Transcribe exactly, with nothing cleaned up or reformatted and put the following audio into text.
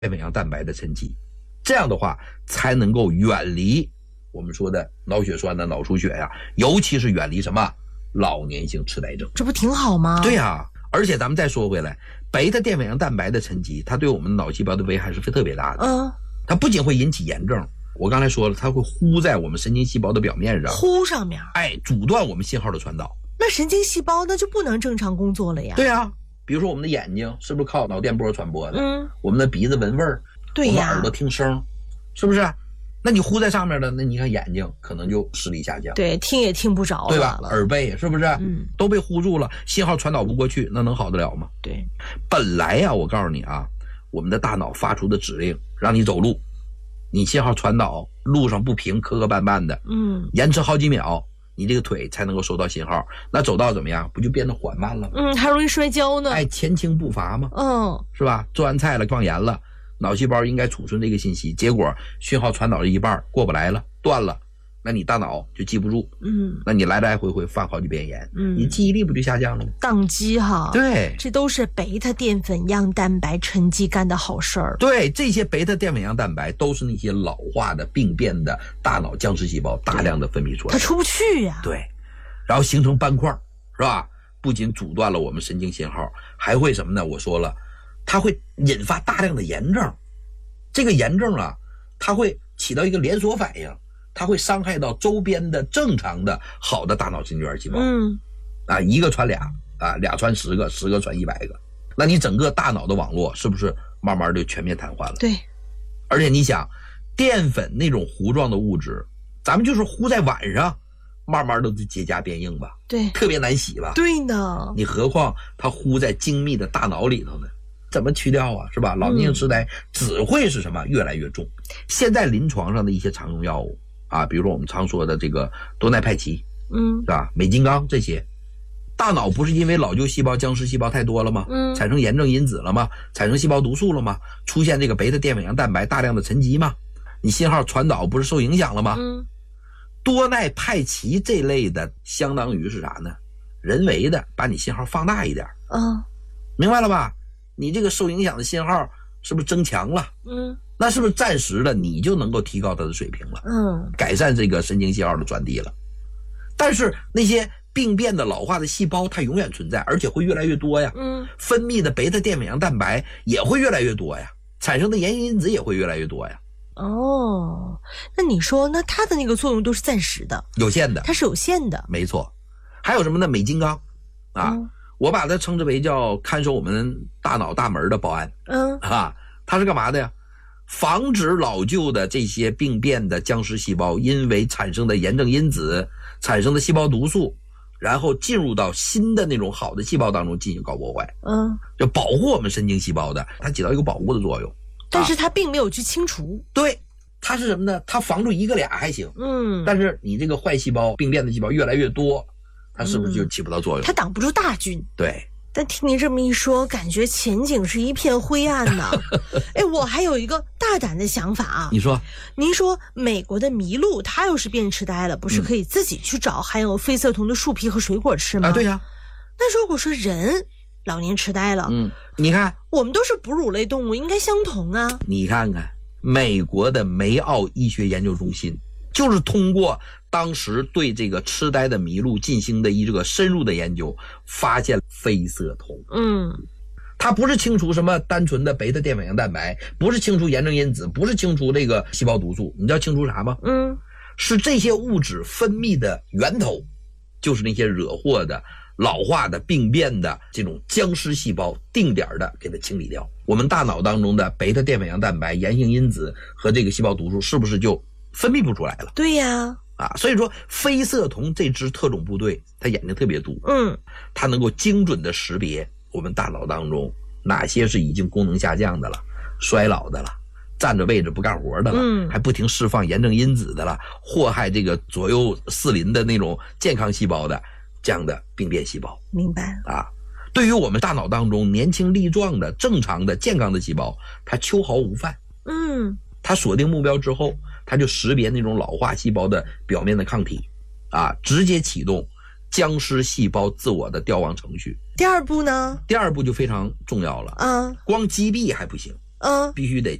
淀粉样蛋白的沉积，这样的话才能够远离我们说的脑血栓的脑出血呀、啊，尤其是远离什么老年性痴呆症。 这不挺好吗？ 对呀、啊，而且咱们再说回来，贝塔淀粉样蛋白的沉积，它对我们脑细胞的危害是特别大的。 嗯， 它不仅会引起炎症，我刚才说了，它会糊在我们神经细胞的表面上， 糊上面， 哎，阻断我们信号的传导。 那神经细胞那就不能正常工作了呀。 对呀、啊，比如说我们的眼睛是不是靠脑电波传播的？ 嗯， 我们的鼻子闻味儿， 对呀， 我们耳朵听声，是不是？那你糊在上面的，那你看眼睛可能就视力下降， 对，听也听不着了， 对吧？耳背是不是？ 嗯， 都被糊住了，信号传导不过去，那能好得了吗？ 对， 本来呀、啊，我告诉你啊，我们的大脑发出的指令让你走路，你信号传导路上不平，磕磕绊绊的， 嗯， 延迟好几秒，你这个腿才能够收到信号，那走道怎么样？不就变得缓慢了吗？ 嗯，还容易摔跤呢。 哎，前倾步伐嘛， 嗯， 是吧？做完菜了，放盐了。脑细胞应该储存这个信息，结果讯号传导了一半过不来了，断了，那你大脑就记不住， 嗯， 那你来来回回犯好几遍炎， 嗯， 你记忆力不就下降了吗？ 宕机哈， 对， 这都是贝塔淀粉样蛋白沉积干的好事儿。 对，这些贝塔淀粉样蛋白都是那些老化的病变的大脑僵尸细胞大量的分泌出来， 它出不去呀、啊。 对，然后形成斑块，是吧？不仅阻断了我们神经信号，还会什么呢？我说了。它会引发大量的炎症，这个炎症啊，它会起到一个连锁反应，它会伤害到周边的正常的好的大脑神经元细胞。 嗯， 啊，一个传俩，啊，俩传十个，十个传一百个，那你整个大脑的网络是不是慢慢就全面瘫痪了？ 对。 而且你想，淀粉那种糊状的物质，咱们就是糊在碗上，慢慢的就结痂变硬吧， 对， 特别难洗吧？ 对呢。 你何况它糊在精密的大脑里头呢？怎么去掉啊？是吧？老年性痴呆只会是什么？越来越重。现在临床上的一些常用药物啊，比如说我们常说的这个多奈派奇， 嗯， 是吧？美金刚这些，大脑不是因为老旧细胞、僵尸细胞太多了吗？ 嗯， 产生炎症因子了吗？产生细胞毒素了吗？出现这个贝塔淀粉样蛋白大量的沉积吗？你信号传导不是受影响了吗？ 嗯， 多奈派奇这类的，相当于是啥呢？人为的把你信号放大一点， 嗯， 明白了吧？你这个受影响的信号是不是增强了？ 嗯， 那是不是暂时的你就能够提高它的水平了？ 嗯， 改善这个神经信号的传递了。但是那些病变的老化的细胞它永远存在，而且会越来越多呀。 嗯， 分泌的贝塔淀粉样蛋白也会越来越多呀，产生的炎性因子也会越来越多呀。 哦，那你说，那它的那个作用都是暂时的， 有限的， 它是有限的。 没错。还有什么呢？镁金刚啊。嗯，我把它称之为叫看守我们大脑大门的保安。 嗯啊，它是干嘛的呀？防止老旧的这些病变的僵尸细胞因为产生的炎症因子产生的细胞毒素，然后进入到新的那种好的细胞当中进行搞破坏。 嗯， 就保护我们神经细胞的，它起到一个保护的作用。 但是它并没有去清除。 啊、对，它是什么呢？它防住一个俩还行。 嗯， 但是你这个坏细胞病变的细胞越来越多，它是不是就起不到作用？ 嗯、它挡不住大军。 对。 但听您这么一说，感觉前景是一片灰暗呐。哎，我还有一个大胆的想法啊。 你说， 您说美国的麋鹿，它要是变痴呆了，不是可以自己去找含有非色酮的树皮和水果吃吗？ 啊，对呀、啊。 那如果说人老年痴呆了， 嗯，你看， 我们都是哺乳类动物，应该相同啊。 你看看，美国的梅奥医学研究中心就是通过当时对这个痴呆的麋鹿进行的一个深入的研究，发现非色酮。 嗯， 它不是清除什么单纯的贝塔淀粉样蛋白，不是清除炎症因子，不是清除这个细胞毒素，你知道清除啥吗？ 嗯， 是这些物质分泌的源头，就是那些惹祸的老化的病变的这种僵尸细胞，定点的给它清理掉。我们大脑当中的贝塔淀粉样蛋白、炎性因子和这个细胞毒素是不是就分泌不出来了？ 对呀。 啊，所以说非色酮这支特种部队，它眼睛特别毒， 嗯， 它能够精准的识别我们大脑当中哪些是已经功能下降的了、衰老的了、站着位置不干活的了， 嗯， 还不停释放炎症因子的了，祸害这个左右四邻的那种健康细胞的这样的病变细胞。 明白啊？对于我们大脑当中年轻力壮的、正常的、健康的细胞，它秋毫无犯。 嗯， 它锁定目标之后，它就识别那种老化细胞的表面的抗体，啊，直接启动僵尸细胞自我的凋亡程序。 第二步呢？ 第二步就非常重要了啊， 光击毙还不行， 嗯， 必须得